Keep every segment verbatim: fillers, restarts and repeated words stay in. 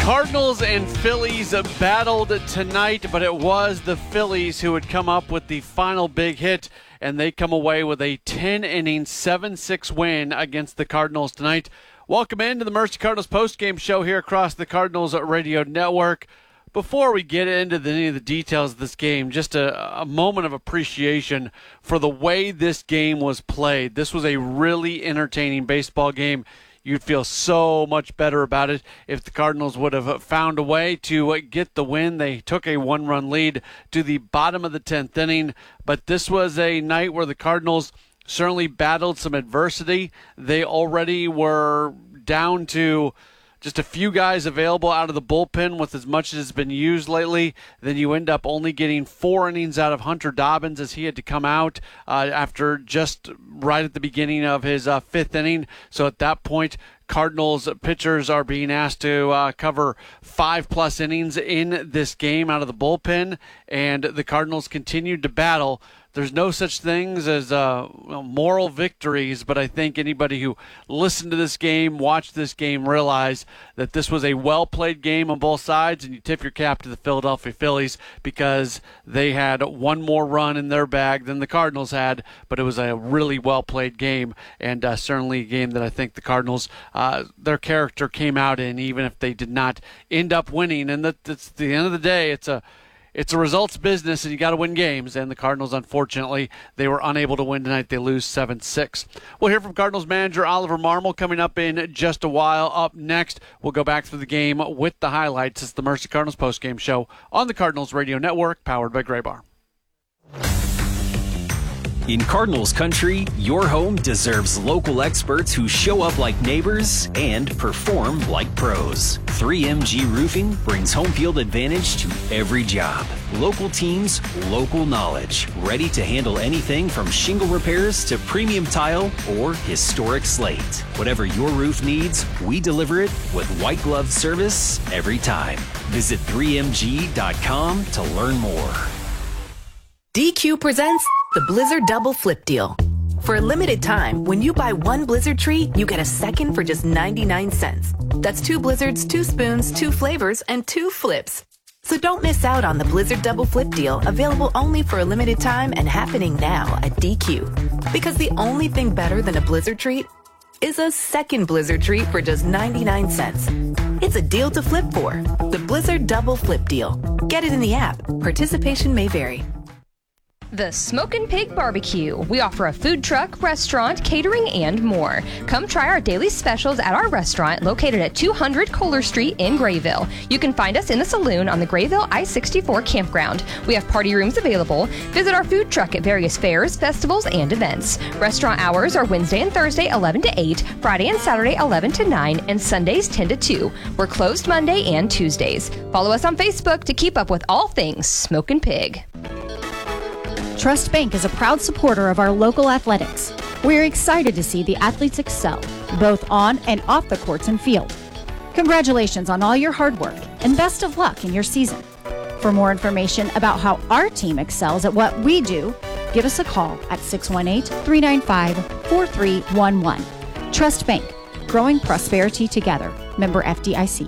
Cardinals and Phillies battled tonight, but it was the Phillies who would come up with the final big hit, and they come away with a ten-inning, seven six win against the Cardinals tonight. Welcome into the Mercy Cardinals postgame show here across the Cardinals Radio Network. Before we get into the, any of the details of this game, just a, a moment of appreciation for the way this game was played. This was a really entertaining baseball game. You'd feel so much better about it if the Cardinals would have found a way to get the win. They took a one-run lead to the bottom of the tenth inning, but this was a night where the Cardinals certainly battled some adversity. They already were down to just a few guys available out of the bullpen with as much as has been used lately. Then you end up only getting four innings out of Hunter Dobbins as he had to come out uh, after just right at the beginning of his uh, fifth inning. So at that point, Cardinals pitchers are being asked to uh, cover five-plus innings in this game out of the bullpen, and the Cardinals continued to battle. There's no such things as uh, well, moral victories, but I think anybody who listened to this game, watched this game, realized that this was a well-played game on both sides, and you tip your cap to the Philadelphia Phillies because they had one more run in their bag than the Cardinals had, but it was a really well-played game, and uh, certainly a game that I think the Cardinals, uh, their character came out in, even if they did not end up winning. And that, that's at the end of the day, it's a It's a results business, and you got to win games. And the Cardinals, unfortunately, they were unable to win tonight. They lose seven six. We'll hear from Cardinals manager Oliver Marmol coming up in just a while. Up next, we'll go back through the game with the highlights. It's the Mercy Cardinals postgame show on the Cardinals Radio Network, powered by Graybar. In Cardinals country, your home deserves local experts who show up like neighbors and perform like pros. three M G Roofing brings home field advantage to every job. Local teams, local knowledge. Ready to handle anything from shingle repairs to premium tile or historic slate. Whatever your roof needs, we deliver it with white glove service every time. Visit three M G dot com to learn more. D Q presents the Blizzard Double Flip Deal. For a limited time, when you buy one Blizzard treat, you get a second for just ninety-nine cents. That's two Blizzards, two spoons, two flavors, and two flips. So don't miss out on the Blizzard Double Flip Deal, available only for a limited time and happening now at D Q. Because the only thing better than a Blizzard treat is a second Blizzard treat for just ninety-nine cents. It's a deal to flip for. The Blizzard Double Flip Deal. Get it in the app. Participation may vary. The Smokin' Pig Barbecue. We offer a food truck, restaurant, catering, and more. Come try our daily specials at our restaurant located at two hundred Kohler Street in Grayville. You can find us in the saloon on the Grayville I sixty-four campground. We have party rooms available. Visit our food truck at various fairs, festivals, and events. Restaurant hours are Wednesday and Thursday eleven to eight, Friday and Saturday eleven to nine, and Sundays ten to two. We're closed Monday and Tuesdays. Follow us on Facebook to keep up with all things Smokin' Pig. Trust Bank is a proud supporter of our local athletics. We're excited to see the athletes excel, both on and off the courts and field. Congratulations on all your hard work, and best of luck in your season. For more information about how our team excels at what we do, give us a call at six one eight, three nine five, four three one one. Trust Bank, growing prosperity together. Member F D I C.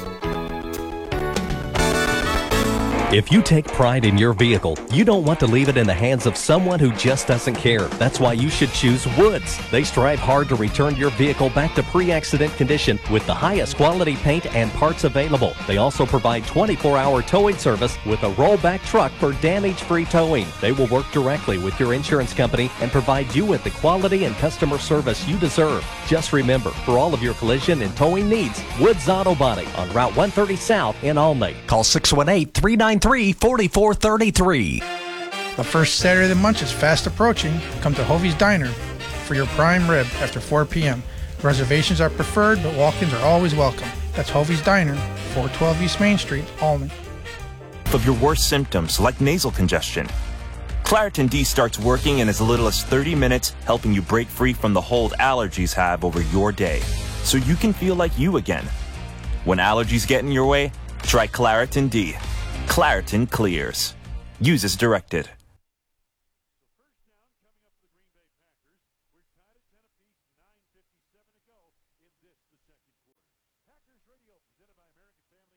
If you take pride in your vehicle, you don't want to leave it in the hands of someone who just doesn't care. That's why you should choose Woods. They strive hard to return your vehicle back to pre-accident condition with the highest quality paint and parts available. They also provide twenty-four hour towing service with a rollback truck for damage-free towing. They will work directly with your insurance company and provide you with the quality and customer service you deserve. Just remember, for all of your collision and towing needs, Woods Auto Body on Route one thirty South in Olney. Call six one eight, three nine three, four four three three. The first Saturday of the month is fast approaching. Come to Hovey's Diner for your prime rib after four p.m. Reservations are preferred, but walk-ins are always welcome. That's Hovey's Diner, four twelve East Main Street, Olney. Of your worst symptoms, like nasal congestion, Claritin D starts working in as little as thirty minutes, helping you break free from the hold allergies have over your day, so you can feel like you again. When allergies get in your way, try Claritin D. Claritin clears. Use as directed. Packers Radio, presented by American Family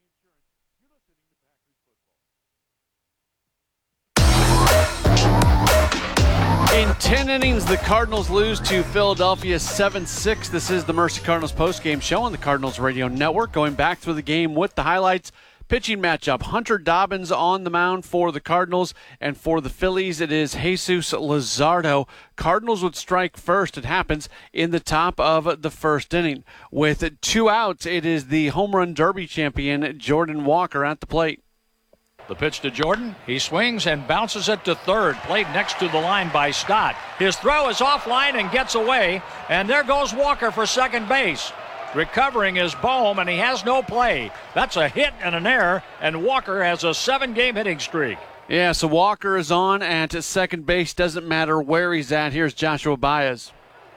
Ten innings, the Cardinals lose to Philadelphia seven six. This is the Mercy Cardinals postgame show on the Cardinals Radio Network. Going back through the game with the highlights. Pitching matchup, Hunter Dobbins on the mound for the Cardinals, and for the Phillies, it is Jesus Luzardo. Cardinals would strike first. It happens in the top of the first inning. With two outs, it is the home run derby champion, Jordan Walker, at the plate. The pitch to Jordan. He swings and bounces it to third. Played next to the line by Stott. His throw is offline and gets away, and there goes Walker for second base. Recovering is Bohm, and he has no play. That's a hit and an error, and Walker has a seven-game hitting streak. Yeah, so Walker is on at second base. Doesn't matter where he's at. Here's Joshua Baez.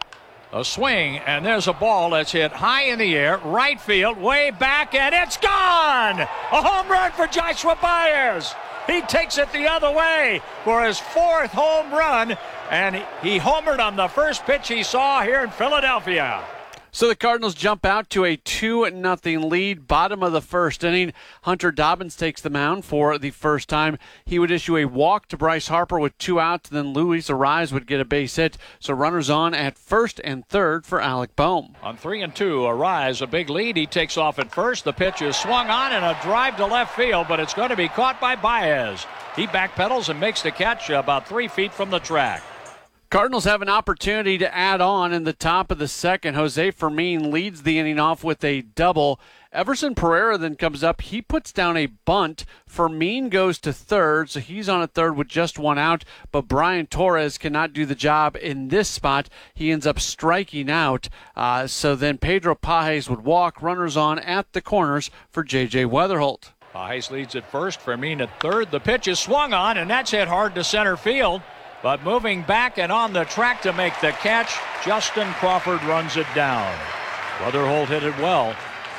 A swing, and there's a ball that's hit high in the air, right field, way back, and it's gone! A home run for Joshua Baez. He takes it the other way for his fourth home run, and he homered on the first pitch he saw here in Philadelphia. So the Cardinals jump out to a two nothing lead, bottom of the first inning. Hunter Dobbins takes the mound for the first time. He would issue a walk to Bryce Harper with two outs, then Luis Arraez would get a base hit. So runners on at first and third for Alec Bohm. On three and two, Arraez, a big lead. He takes off at first. The pitch is swung on and a drive to left field, but it's going to be caught by Baez. He backpedals and makes the catch about three feet from the track. Cardinals have an opportunity to add on in the top of the second. Jose Fermin leads the inning off with a double. Everson Pereira then comes up. He puts down a bunt. Fermin goes to third, so he's on a third with just one out. But Brian Torres cannot do the job in this spot. He ends up striking out. Uh, so then Pedro Pages would walk. Runners on at the corners for J J Weatherholt. Pages leads at first. Fermin at third. The pitch is swung on, and that's hit hard to center field. But moving back and on the track to make the catch, Justin Crawford runs it down. Weatherholt hit it well.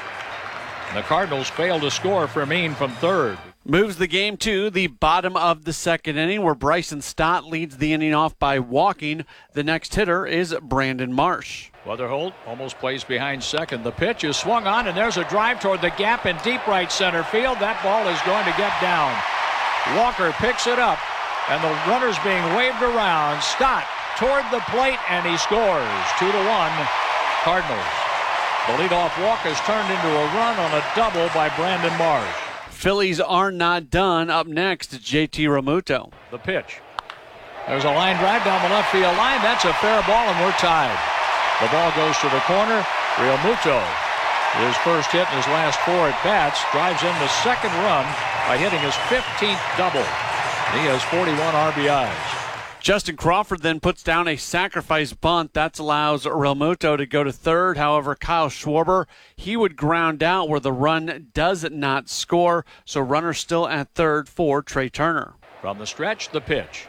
And the Cardinals fail to score. Fermin from third. Moves the game to the bottom of the second inning, where Bryson Stott leads the inning off by walking. The next hitter is Brandon Marsh. Weatherholt almost plays behind second. The pitch is swung on, and there's a drive toward the gap in deep right center field. That ball is going to get down. Walker picks it up. And the runner's being waved around. Stott toward the plate, and he scores. Two to one, Cardinals. The leadoff walk is turned into a run on a double by Brandon Marsh. Phillies are not done. Up next, J T Realmuto. The pitch. There's a line drive down the left field line. That's a fair ball, and we're tied. The ball goes to the corner. Realmuto, his first hit in his last four at-bats, drives in the second run by hitting his fifteenth double. He has forty-one R B Is. Justin Crawford then puts down a sacrifice bunt. That allows Realmuto to go to third. However, Kyle Schwarber, he would ground out where the run does not score. So runner still at third for Trey Turner. From the stretch, the pitch.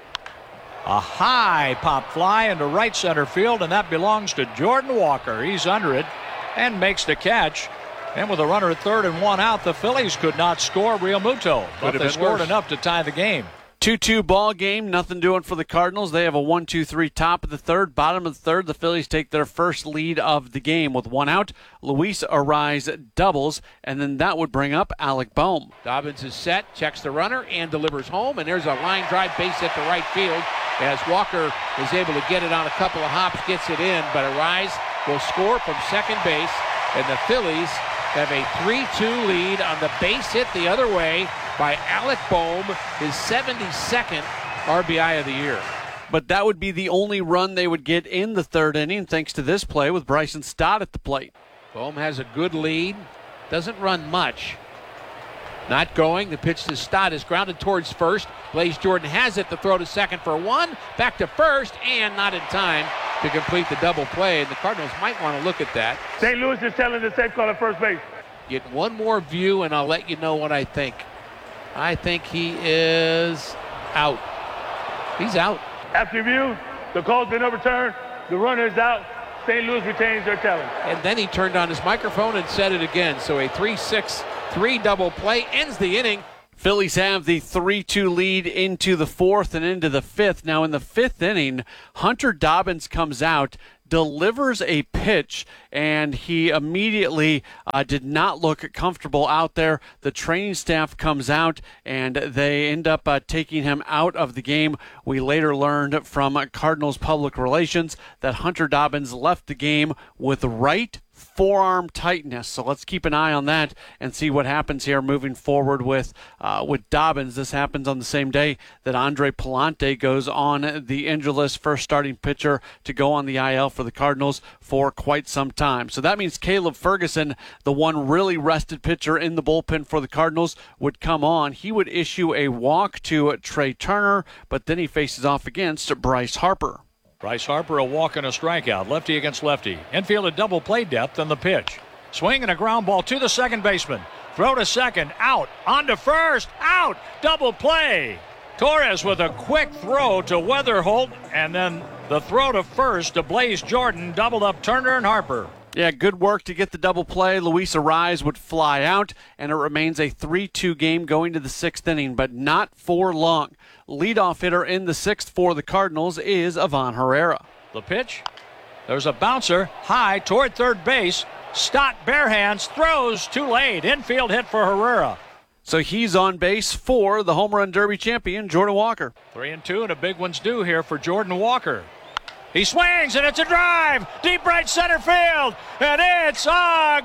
A high pop fly into right center field, and that belongs to Jordan Walker. He's under it and makes the catch. And with a runner at third and one out, the Phillies could not score Realmuto, but they scored enough to tie the game. two two ball game, nothing doing for the Cardinals. They have a one two three top of the third. Bottom of the third, the Phillies take their first lead of the game. With one out, Luis Arraez doubles, and then that would bring up Alec Bohm. Dobbins is set, checks the runner, and delivers home, and there's a line drive base hit to right field as Walker is able to get it on a couple of hops, gets it in, but Arraez will score from second base, and the Phillies have a three two lead on the base hit the other way by Alec Bohm, his seventy-second R B I of the year. But that would be the only run they would get in the third inning, thanks to this play with Bryson Stott at the plate. Bohm has a good lead, doesn't run much. Not going, the pitch to Stott is grounded towards first. Blaze Jordan has it, the throw to second for one, back to first, and not in time to complete the double play, and the Cardinals might want to look at that. Saint Louis is telling the safe call at first base. Get one more view, and I'll let you know what I think. I think he is out. He's out. After review, the call's been overturned. The runner is out. Saint Louis retains their talent. And then he turned on his microphone and said it again. So a three six three double play ends the inning. Phillies have the three two lead into the fourth and into the fifth. Now in the fifth inning, Hunter Dobbins comes out. delivers a pitch, and he immediately uh, did not look comfortable out there. The training staff comes out, and they end up uh, taking him out of the game. We later learned from Cardinals Public Relations that Hunter Dobbins left the game with right forearm tightness. So let's keep an eye on that and see what happens here moving forward with uh, with Dobbins. This happens on the same day that Andre Palante goes on the injured list, first starting pitcher to go on the I L for the Cardinals for quite some time. So that means Caleb Ferguson, the one really rested pitcher in the bullpen for the Cardinals, would come on. He would issue a walk to Trey Turner, but then he faces off against Bryce Harper. Bryce Harper, a walk and a strikeout. Lefty against lefty. Infield at double play depth and the pitch. Swing and a ground ball to the second baseman. Throw to second. Out. On to first. Out. Double play. Torres with a quick throw to Weatherholt. And then the throw to first to Blaze Jordan. Doubled up Turner and Harper. Yeah, good work to get the double play. Luis Arraez would fly out, and it remains a three two game going to the sixth inning, but not for long. Leadoff hitter in the sixth for the Cardinals is Ivan Herrera. The pitch. There's a bouncer high toward third base. Stott bare hands, throws too late. Infield hit for Herrera. So he's on base for the home run derby champion, Jordan Walker. Three and two, and a big one's due here for Jordan Walker. He swings, and it's a drive. Deep right center field, and it's a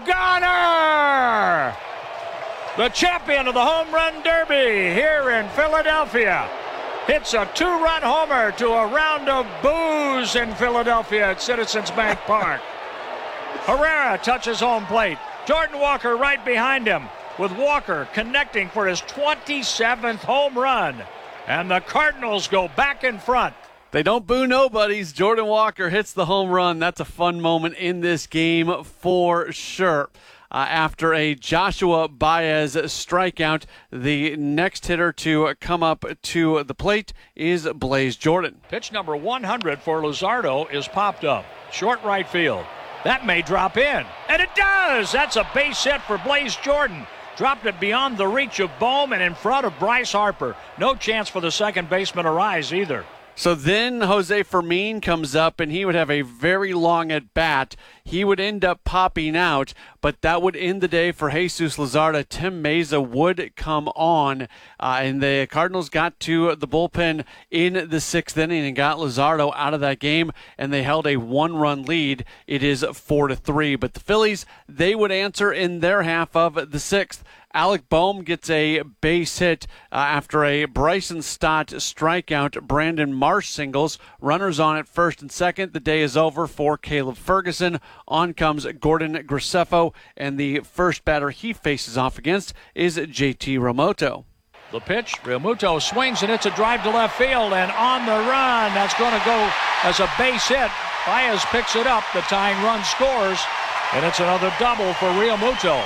goner! The champion of the home run derby here in Philadelphia hits a two-run homer to a round of boos in Philadelphia at Citizens Bank Park. Herrera touches home plate. Jordan Walker right behind him, with Walker connecting for his twenty-seventh home run. And the Cardinals go back in front. They don't boo nobodies. Jordan Walker hits the home run. That's a fun moment in this game for sure. Uh, after a Joshua Baez strikeout, the next hitter to come up to the plate is Blaze Jordan. Pitch number one hundred for Luzardo is popped up. Short right field. That may drop in. And it does! That's a base hit for Blaze Jordan. Dropped it beyond the reach of Bohm and in front of Bryce Harper. No chance for the second baseman Arraez either. So then Jose Fermin comes up, and he would have a very long at-bat. He would end up popping out, but that would end the day for Jesus Luzardo. Tim Meza would come on, uh, and the Cardinals got to the bullpen in the sixth inning and got Luzardo out of that game, and they held a one-run lead. It is four to three. But the Phillies, they would answer in their half of the sixth. Alec Bohm gets a base hit uh, after a Bryson Stott strikeout. Brandon Marsh singles. Runners on at first and second. The day is over for Caleb Ferguson. On comes Gordon Graceffo, and the first batter he faces off against is J T Realmuto. The pitch, Realmuto swings, and it's a drive to left field, and on the run, that's going to go as a base hit. Baez picks it up. The tying run scores, and it's another double for Realmuto.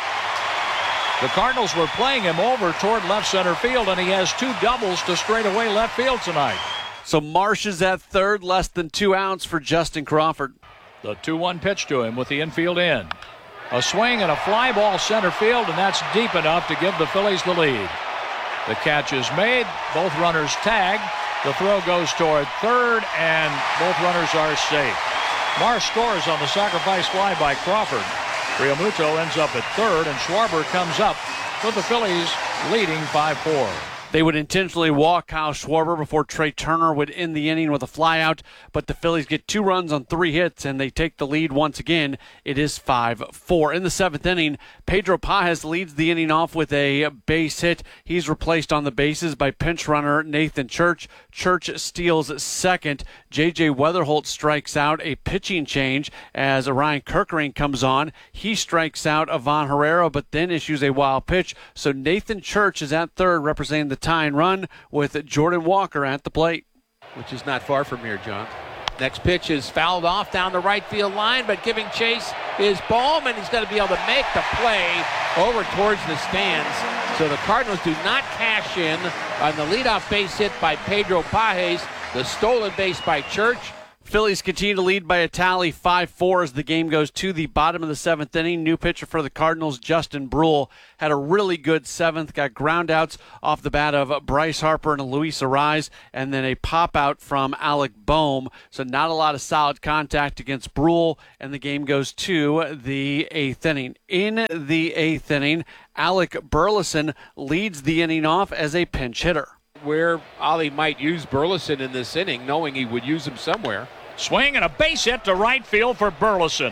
The Cardinals were playing him over toward left center field, and he has two doubles to straightaway left field tonight. So Marsh is at third, less than two outs for Justin Crawford. The two one pitch to him with the infield in. A swing and a fly ball center field, and that's deep enough to give the Phillies the lead. The catch is made. Both runners tag. The throw goes toward third, and both runners are safe. Marsh scores on the sacrifice fly by Crawford. Realmuto ends up at third, and Schwarber comes up with the Phillies leading five four. They would intentionally walk Kyle Schwarber before Trey Turner would end the inning with a flyout, but the Phillies get two runs on three hits, and they take the lead once again. It is five four. In the seventh inning, Pedro Pajes leads the inning off with a base hit. He's replaced on the bases by pinch runner Nathan Church. Church steals second. J J Weatherholt strikes out. A pitching change as Ryan Kerkering comes on. He strikes out Ivan Herrera, but then issues a wild pitch. So Nathan Church is at third, representing the tying run with Jordan Walker at the plate. Which is not far from here, John. Next pitch is fouled off down the right field line, but giving chase is Bohm, and he's going to be able to make the play over towards the stands. So the Cardinals do not cash in on the leadoff base hit by Pedro Pajes, the stolen base by Church. Phillies continue to lead by a tally five four as the game goes to the bottom of the seventh inning. New pitcher for the Cardinals, Justin Bruihl, had a really good seventh, got ground outs off the bat of Bryce Harper and Luis Arraez, and then a pop out from Alec Bohm. So not a lot of solid contact against Bruihl, and the game goes to the eighth inning. In the eighth inning, Alec Burleson leads the inning off as a pinch hitter. Where Ollie might use Burleson in this inning, knowing he would use him somewhere. Swing and a base hit to right field for Burleson.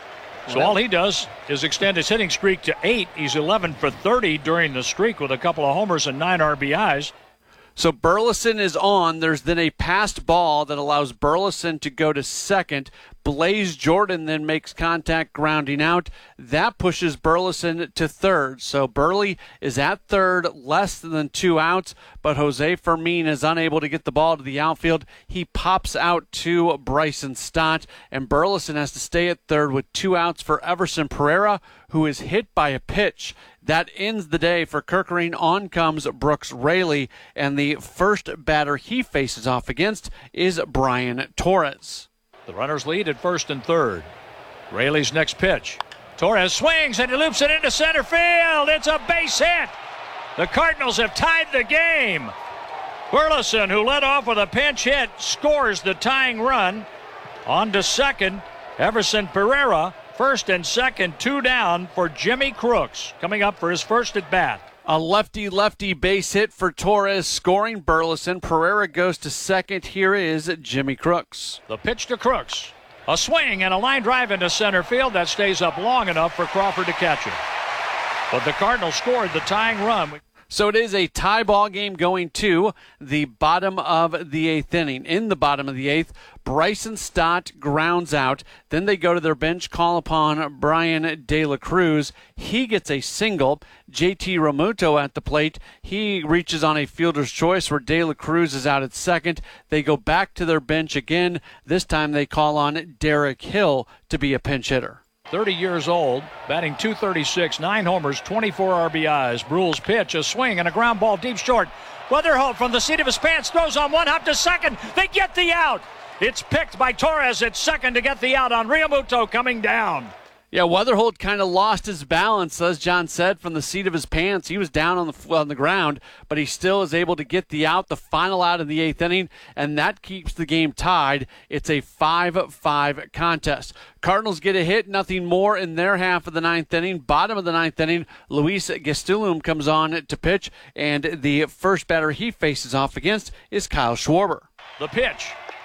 So Well, all he does is extend his hitting streak to eight. He's eleven for thirty during the streak with a couple of homers and nine R B Is. So Burleson is on. There's then a passed ball that allows Burleson to go to second. Blaze Jordan then makes contact grounding out. That pushes Burleson to third. So Burley is at third, less than two outs, but Jose Fermin is unable to get the ball to the outfield. He pops out to Bryson Stott, and Burleson has to stay at third with two outs for Everson Pereira, who is hit by a pitch. That ends the day for Kerkering. On comes Brooks Raley, and the first batter he faces off against is Brian Torres. The runners lead at first and third. Raley's next pitch. Torres swings and he loops it into center field. It's a base hit. The Cardinals have tied the game. Burleson, who led off with a pinch hit, scores the tying run. On to second, Everson Pereira. First and second, two down for Jimmy Crooks, coming up for his first at bat. A lefty-lefty base hit for Torres, scoring Burleson. Pereira goes to second. Here is Jimmy Crooks. The pitch to Crooks. A swing and a line drive into center field. That stays up long enough for Crawford to catch it. But the Cardinals scored the tying run. So it is a tie ball game going to the bottom of the eighth inning. In the bottom of the eighth, Bryson Stott grounds out. Then they go to their bench, call upon Brian De La Cruz. He gets a single. J T Realmuto at the plate. He reaches on a fielder's choice where De La Cruz is out at second. They go back to their bench again. This time they call on Derek Hill to be a pinch hitter. thirty years old, batting two thirty-six, nine homers, twenty-four R B Is. Bruhl's pitch, a swing and a ground ball deep short. Weatherholt from the seat of his pants throws on one hop to second. They get the out. It's picked by Torres at second to get the out on Realmuto coming down. Yeah, Weatherholt kind of lost his balance, as John said, from the seat of his pants. He was down on the on the ground, but he still is able to get the out, the final out in the eighth inning, and that keeps the game tied. It's a five five contest. Cardinals get a hit, nothing more in their half of the ninth inning. Bottom of the ninth inning, Luis Gastelum comes on to pitch, and the first batter he faces off against is Kyle Schwarber. The pitch.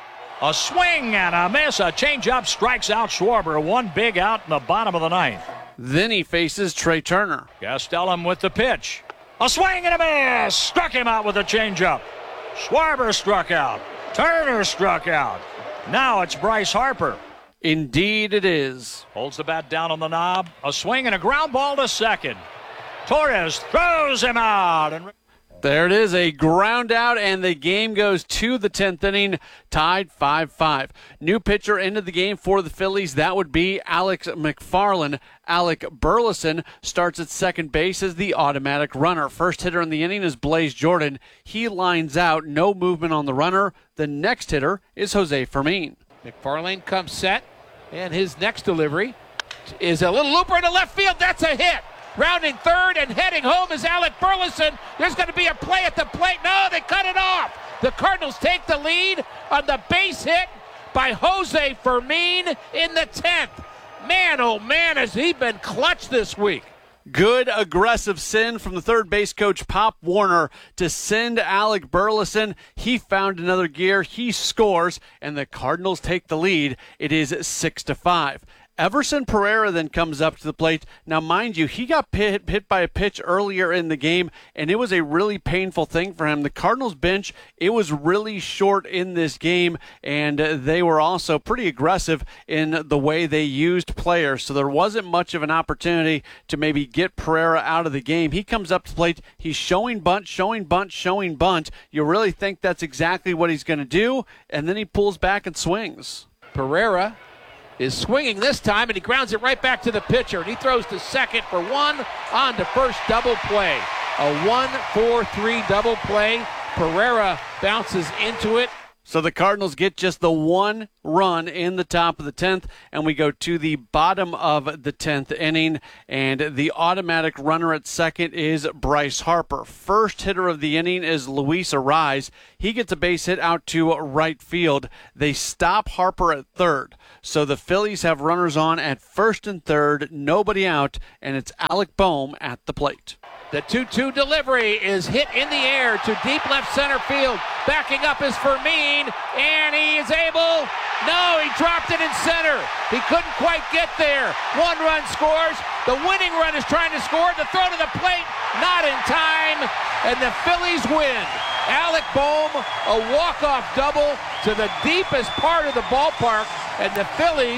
A swing and a miss. A changeup strikes out Schwarber. One big out in the bottom of the ninth. Then he faces Trey Turner. Gastelum with the pitch. A swing and a miss. Struck him out with a changeup. Schwarber struck out. Turner struck out. Now it's Bryce Harper. Indeed it is. Holds the bat down on the knob. A swing and a ground ball to second. Torres throws him out. And there it is, a ground out, and the game goes to the tenth inning, tied five five. New pitcher into the game for the Phillies, that would be Alex McFarland. Alec Burleson starts at second base as the automatic runner. First hitter in the inning is Blaze Jordan. He lines out, no movement on the runner. The next hitter is Jose Fermin. McFarlane comes set, and his next delivery is a little looper into left field. That's a hit. Rounding third and heading home is Alec Burleson. There's going to be a play at the plate. No, they cut it off. The Cardinals take the lead on the base hit by Jose Fermin in the tenth. Man, oh man, has he been clutch this week. Good aggressive send from the third base coach, Pop Warner, to send Alec Burleson. He found another gear. He scores, and the Cardinals take the lead. It is six to five. Everson Pereira then comes up to the plate. Now, mind you, he got hit, hit by a pitch earlier in the game, and it was a really painful thing for him. The Cardinals bench, it was really short in this game, and they were also pretty aggressive in the way they used players. So there wasn't much of an opportunity to maybe get Pereira out of the game. He comes up to the plate. He's showing bunt, showing bunt, showing bunt. You really think that's exactly what he's going to do, and then he pulls back and swings. Pereira is swinging this time, and he grounds it right back to the pitcher, and he throws to second for one, on to first, double play. A one four three double play. Pereira bounces into it. So the Cardinals get just the one run in the top of the tenth, and we go to the bottom of the tenth inning, and the automatic runner at second is Bryce Harper. First hitter of the inning is Luis Arraez. He gets a base hit out to right field. They stop Harper at third. So the Phillies have runners on at first and third, nobody out, and it's Alec Bohm at the plate. The two two delivery is hit in the air to deep left center field. Backing up is Fermin, and he is able. No, he dropped it in center. He couldn't quite get there. One run scores. The winning run is trying to score. The throw to the plate, not in time, and the Phillies win. Alec Bohm, a walk-off double to the deepest part of the ballpark, and the Phillies